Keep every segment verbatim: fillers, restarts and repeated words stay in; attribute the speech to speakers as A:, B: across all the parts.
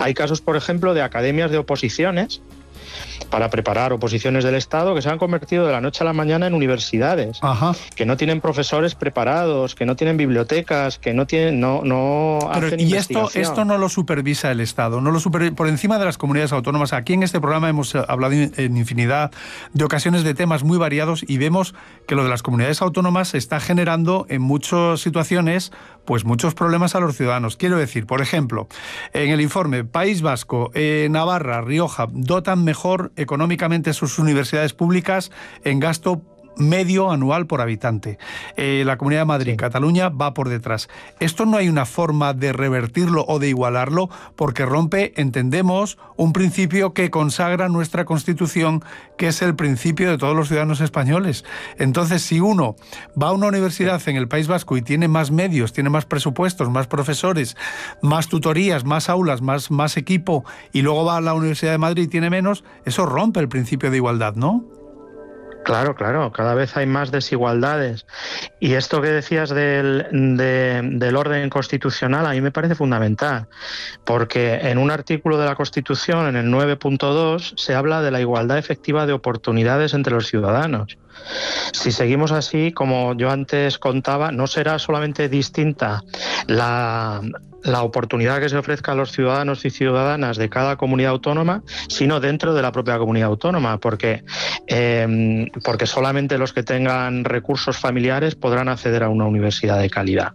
A: Hay casos, por ejemplo, de academias de oposiciones para preparar oposiciones del Estado que se han convertido de la noche a la mañana en universidades.
B: Ajá.
A: Que no tienen profesores preparados, que no tienen bibliotecas, que no tienen, no, no
B: Pero,
A: hacen
B: y
A: investigación.
B: esto, esto no lo supervisa el Estado, no lo super, por encima de las comunidades autónomas. Aquí en este programa hemos hablado en infinidad de ocasiones de temas muy variados y vemos que lo de las comunidades autónomas está generando en muchas situaciones pues muchos problemas a los ciudadanos. Quiero decir, por ejemplo, en el informe País Vasco, eh, Navarra, Rioja dotan mejor económicamente sus universidades públicas en gasto medio anual por habitante. Eh, la Comunidad de Madrid, sí. Cataluña va por detrás. ¿Esto no hay una forma de revertirlo o de igualarlo? Porque rompe, entendemos, un principio que consagra nuestra Constitución, que es el principio de todos los ciudadanos españoles. Entonces, si uno va a una universidad en el País Vasco y tiene más medios, tiene más presupuestos, más profesores, más tutorías, más aulas, más, más equipo, y luego va a la Universidad de Madrid y tiene menos, eso rompe el principio de igualdad, ¿no?
A: Claro, claro, cada vez hay más desigualdades. Y esto que decías del, de, del orden constitucional a mí me parece fundamental, porque en un artículo de la Constitución, en el nueve punto dos, se habla de la igualdad efectiva de oportunidades entre los ciudadanos. Si seguimos así, como yo antes contaba, no será solamente distinta la, la oportunidad que se ofrezca a los ciudadanos y ciudadanas de cada comunidad autónoma, sino dentro de la propia comunidad autónoma, porque, eh, porque solamente los que tengan recursos familiares podrán acceder a una universidad de calidad.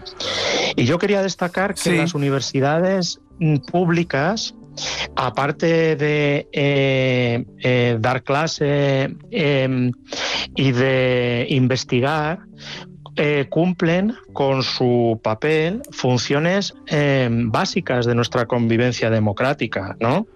A: Y yo quería destacar que sí. Las universidades públicas, aparte de eh, eh, dar clase eh, y de investigar, eh, cumplen con su papel funciones eh, básicas de nuestra convivencia democrática, ¿no?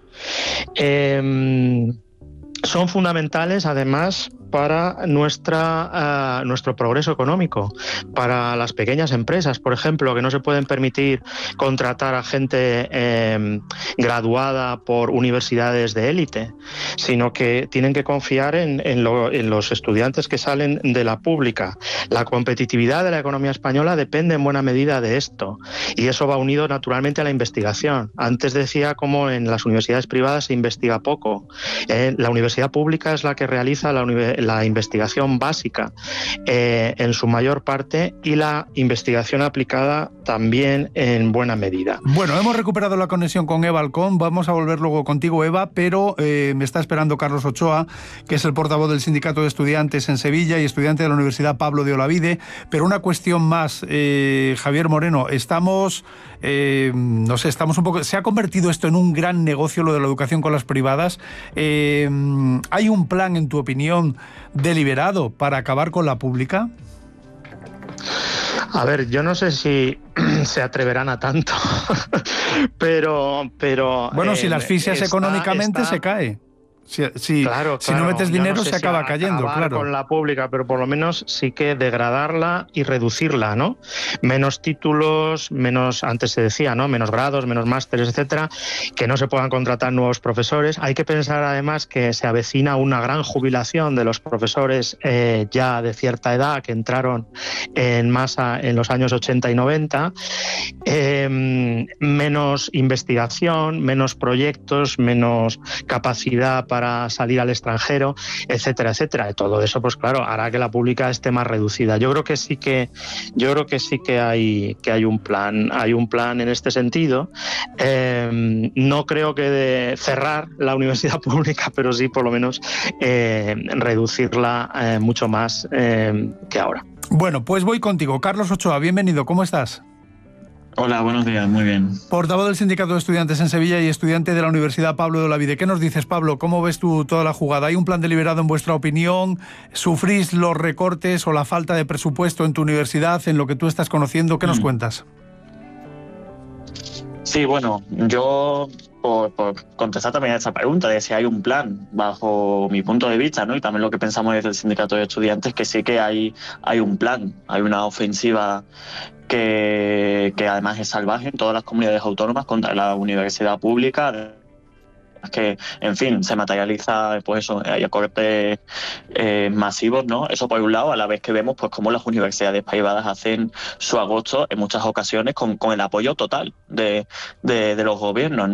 A: Eh, son fundamentales, además, para nuestra, uh, nuestro progreso económico, para las pequeñas empresas, por ejemplo, que no se pueden permitir contratar a gente eh, graduada por universidades de élite, sino que tienen que confiar en, en, lo, en los estudiantes que salen de la pública. La competitividad de la economía española depende en buena medida de esto, y eso va unido naturalmente a la investigación. Antes decía cómo en las universidades privadas se investiga poco. Eh, la universidad pública es la que realiza la universidad la investigación básica eh, en su mayor parte, y la investigación aplicada también en buena medida.
B: Bueno, hemos recuperado la conexión con Eva Alcón, vamos a volver luego contigo, Eva, pero eh, me está esperando Carlos Ochoa, que es el portavoz del Sindicato de Estudiantes en Sevilla y estudiante de la Universidad Pablo de Olavide. Pero una cuestión más, eh, Javier Moreno, estamos, eh, no sé, estamos un poco, se ha convertido esto en un gran negocio, lo de la educación con las privadas. Eh, ¿Hay un plan, en tu opinión, deliberado para acabar con la pública?
A: A ver, yo no sé si se atreverán a tanto, pero, pero...
B: Bueno, eh, si las asfixias
A: está,
B: económicamente
A: está...
B: se cae. Si, si,
A: claro,
B: si
A: claro.
B: no metes dinero
A: no sé
B: se
A: si
B: acaba cayendo, claro.
A: Con la pública, pero por lo menos sí que degradarla y reducirla, ¿no? Menos títulos, menos, antes se decía, ¿no? Menos grados, menos másteres, etcétera, que no se puedan contratar nuevos profesores. Hay que pensar además que se avecina una gran jubilación de los profesores eh, ya de cierta edad, que entraron en masa en los años ochenta y noventa. Eh, menos investigación, menos proyectos, menos capacidad para para salir al extranjero, etcétera, etcétera. Y todo eso, pues claro, hará que la pública esté más reducida. Yo creo que sí que, yo creo que sí que hay que hay un plan, hay un plan en este sentido. Eh, no creo que de cerrar la universidad pública, pero sí por lo menos eh, reducirla eh, mucho más eh, que ahora.
B: Bueno, pues voy contigo, Carlos Ochoa. Bienvenido. ¿Cómo estás?
C: Hola, buenos días, muy bien.
B: Portavoz del Sindicato de Estudiantes en Sevilla y estudiante de la Universidad Pablo de Olavide. ¿Qué nos dices, Pablo? ¿Cómo ves tú toda la jugada? ¿Hay un plan deliberado en vuestra opinión? ¿Sufrís los recortes o la falta de presupuesto en tu universidad, en lo que tú estás conociendo? ¿Qué nos mm. cuentas?
C: Sí, bueno, yo por, por contestar también a esta pregunta de si hay un plan, bajo mi punto de vista, ¿no? Y también lo que pensamos desde el Sindicato de Estudiantes, que sí que hay, hay un plan, hay una ofensiva que, que además es salvaje en todas las comunidades autónomas contra la universidad pública, que, en fin, se materializa, pues eso, hay cortes eh, masivos, ¿no? Eso por un lado, a la vez que vemos pues cómo las universidades privadas hacen su agosto en muchas ocasiones con, con el apoyo total de, de, de los gobiernos, ¿no?